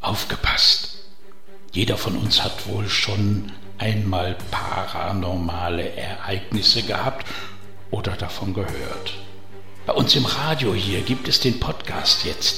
Aufgepasst! Jeder von uns hat wohl schon einmal paranormale Ereignisse gehabt oder davon gehört. Bei uns im Radio hier gibt es den Podcast jetzt.